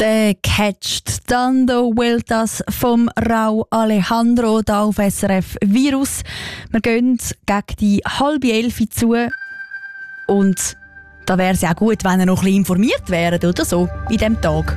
Der Catched Thunder will das vom Rau Alejandro da auf SRF Virus. Wir gehen gegen die 10:30 zu. Und da wäre es ja gut, wenn ihr noch ein bisschen informiert wäret oder so in diesem Tag.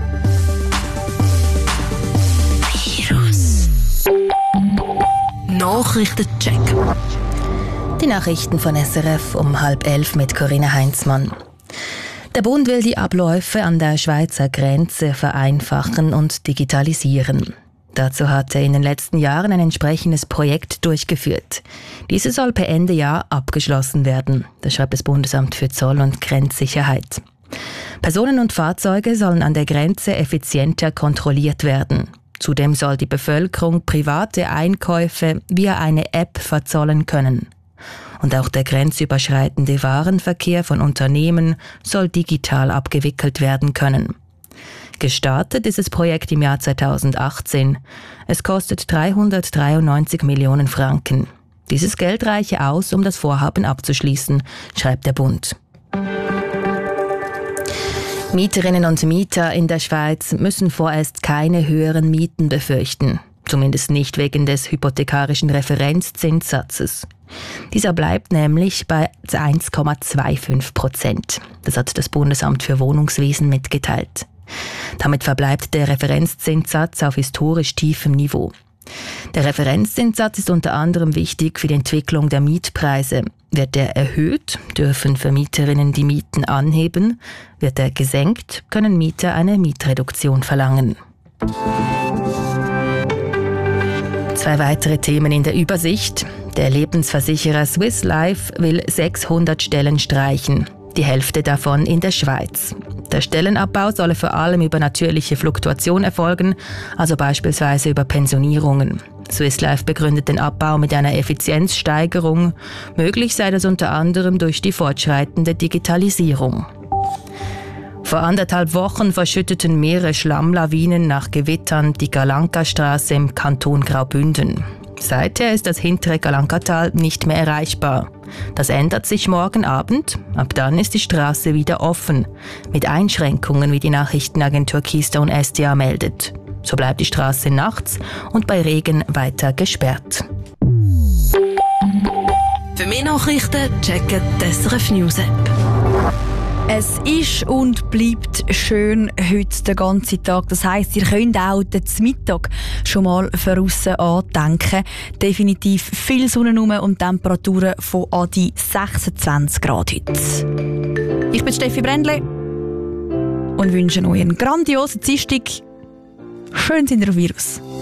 Virus. Nachrichtencheck. Die Nachrichten von SRF um 10:30 mit Corinna Heinzmann. Der Bund will die Abläufe an der Schweizer Grenze vereinfachen und digitalisieren. Dazu hat er in den letzten Jahren ein entsprechendes Projekt durchgeführt. Dieses soll per Ende Jahr abgeschlossen werden, das schreibt das Bundesamt für Zoll- und Grenzsicherheit. Personen und Fahrzeuge sollen an der Grenze effizienter kontrolliert werden. Zudem soll die Bevölkerung private Einkäufe via eine App verzollen können. Und auch der grenzüberschreitende Warenverkehr von Unternehmen soll digital abgewickelt werden können. Gestartet ist das Projekt im Jahr 2018. Es kostet 393 Millionen Franken. Dieses Geld reiche aus, um das Vorhaben abzuschließen, schreibt der Bund. Mieterinnen und Mieter in der Schweiz müssen vorerst keine höheren Mieten befürchten. Zumindest nicht wegen des hypothekarischen Referenzzinssatzes. Dieser bleibt nämlich bei 1,25%. Das hat das Bundesamt für Wohnungswesen mitgeteilt. Damit verbleibt der Referenzzinssatz auf historisch tiefem Niveau. Der Referenzzinssatz ist unter anderem wichtig für die Entwicklung der Mietpreise. Wird er erhöht, dürfen Vermieterinnen die Mieten anheben. Wird er gesenkt, können Mieter eine Mietreduktion verlangen. 2 weitere Themen in der Übersicht. Der Lebensversicherer Swiss Life will 600 Stellen streichen. Die Hälfte davon in der Schweiz. Der Stellenabbau solle vor allem über natürliche Fluktuation erfolgen, also beispielsweise über Pensionierungen. Swiss Life begründet den Abbau mit einer Effizienzsteigerung. Möglich sei das unter anderem durch die fortschreitende Digitalisierung. Vor 1,5 Wochen verschütteten mehrere Schlammlawinen nach Gewittern die Galanka-Straße im Kanton Graubünden. Seither ist das hintere Galankatal nicht mehr erreichbar. Das ändert sich morgen Abend. Ab dann ist die Straße wieder offen. Mit Einschränkungen, wie die Nachrichtenagentur Keystone SDA meldet. So bleibt die Straße nachts und bei Regen weiter gesperrt. Für mehr Nachrichten checken die SRF News App. Es ist und bleibt schön heute den ganzen Tag. Das heisst, ihr könnt auch den Mittag schon mal von aussen andenken. Definitiv viel Sonne rum und Temperaturen von an die 26 Grad heute. Ich bin Steffi Brändle und wünsche euch einen grandiosen Dienstag. Schön sind ihr auf Virus.